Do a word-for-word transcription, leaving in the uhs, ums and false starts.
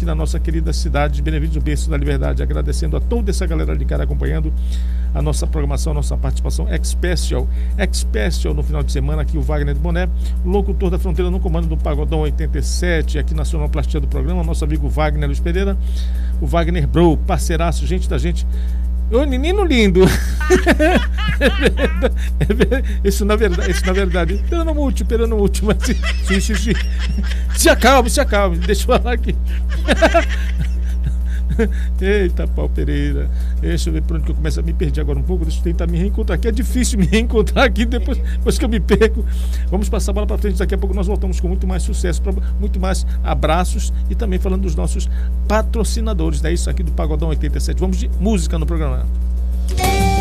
aqui na nossa querida cidade de Benevides, o berço da liberdade. Agradecendo a toda essa galera de cara acompanhando a nossa programação, a nossa participação X-Special. X-Special no final de semana, aqui o Wagner de Boné, locutor da Fronteira no comando do Pagodão oitenta e sete, aqui na sonoplastia do programa, nosso amigo Wagner Luiz Pereira, o Wagner Bro, parceiraço, gente da gente. Ô, menino lindo! Isso na verdade, isso na verdade. Pera no último, pera no último. Sim, sim, sim. Se acalme, se acalme. Deixa eu falar aqui. Eita, Pau Pereira. Deixa eu ver por onde que eu começo a me perder agora um pouco. Deixa eu tentar me reencontrar aqui. É difícil me reencontrar aqui depois, depois que eu me perco. Vamos passar a bola para frente. Daqui a pouco nós voltamos com muito mais sucesso, muito mais abraços e também falando dos nossos patrocinadores. É isso aqui do Pagodão oitenta e sete. Vamos de música no programa.